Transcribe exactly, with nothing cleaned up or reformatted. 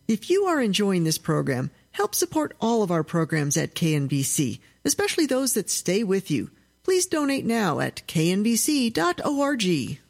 If you are enjoying this program, help support all of our programs at K N B C, especially those that stay with you. Please donate now at k n b c dot org.